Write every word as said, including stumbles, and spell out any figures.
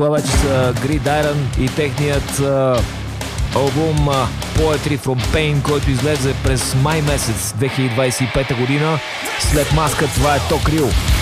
Това вече са Gridiron и техният а, албум а, Poetry from Pain, който излезе през май месец две хиляди двадесет и пета година. След Маска това е Токрил.